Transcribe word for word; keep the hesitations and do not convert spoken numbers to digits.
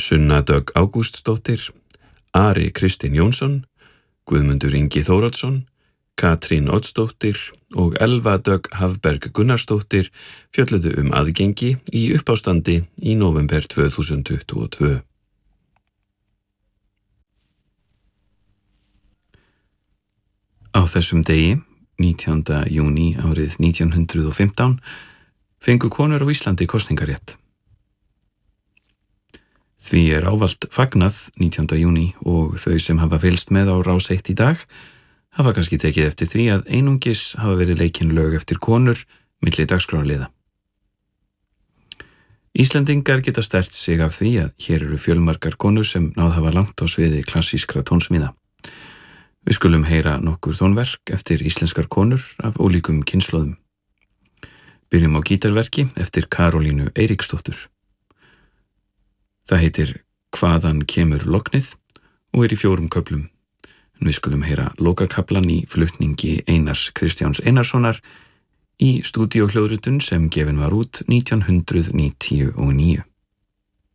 Sunna Dögg Ágústsdóttir, Ari Kristinn Jónsson, Guðmundur Ingi Þóroddsson, Katrín Oddsdóttir og Elva Dögg Hafberg Gunnarsdóttir fjölluðu um aðgengi í uppástandi í nóvember tvö þúsund tuttugu og tvö. Á þessum degi, nítjánda júní árið nítján hundrað og fimmtán, fengu konur á Íslandi kosningarétt. Því er ávallt fagnað nítjánda júní og þau sem hafa fylgst með á Rás eitt í dag hafa kannski tekið eftir því að einungis hafa verið leikin lög eftir konur milli dagskrárliða. Íslendingar geta sterkt sig af því að hér eru fjölmargar konur sem náð hafa langt á sviði klassískra tónsmíða. Við skulum heyra nokkur tónverk eftir íslenskar konur af ólíkum kynslóðum. Byrjum á gítarverki eftir Karolínu Eiríksdóttur. Það heitir Hvaðan kemur lognið og er í fjórum köflum. En við skulum heyra lokakaflan í flutningi Einars Kristjáns Einarssonar í stúdíóhljóðritun sem gefin var út nítján hundrað níutíu og níu.